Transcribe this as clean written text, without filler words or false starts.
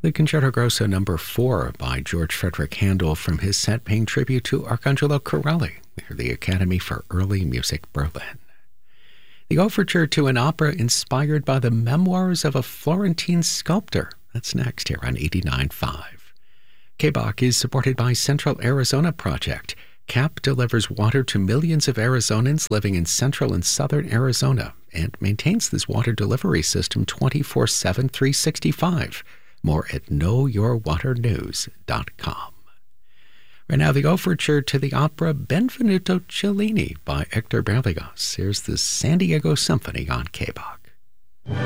The Concerto Grosso No. 4 by George Frederick Handel from his set paying tribute to Arcangelo Corelli near the Academy for Early Music, Berlin. The overture to an opera inspired by the memoirs of a Florentine sculptor. That's next here on 89.5. KBOC is supported by Central Arizona Project. CAP delivers water to millions of Arizonans living in central and southern Arizona and maintains this water delivery system 24/7, 365. More at knowyourwaternews.com. Right now, the overture to the opera Benvenuto Cellini by Hector Berlioz. Here's the San Diego Symphony on KBOC.